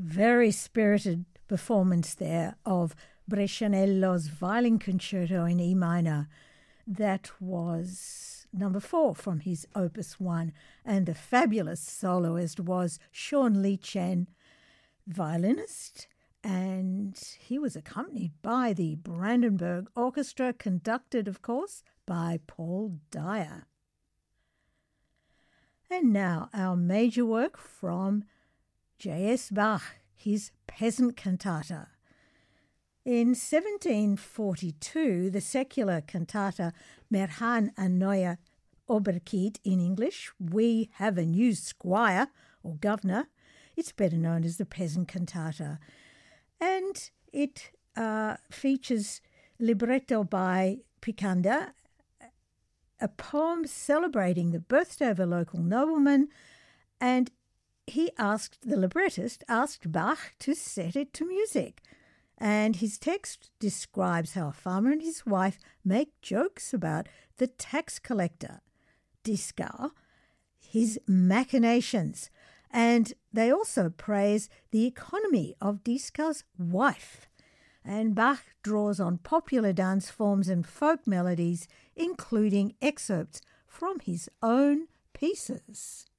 Very spirited performance there of Brescianello's Violin Concerto in E minor. That was number 4 from his Opus 1, and the fabulous soloist was Sean Lee Chen, violinist, and he was accompanied by the Brandenburg Orchestra, conducted, of course, by Paul Dyer. And now our major work from J.S. Bach, his Peasant Cantata. In 1742, the secular cantata Wir haben ein neuer Oberkeit, in English, We Have a New Squire or Governor, it's better known as the Peasant Cantata. And it features libretto by Picander, a poem celebrating the birthday of a local nobleman, and the librettist asked Bach to set it to music. And his text describes how a farmer and his wife make jokes about the tax collector, Dieskau, his machinations, and they also praise the economy of Dieskau's wife. And Bach draws on popular dance forms and folk melodies, including excerpts from his own pieces.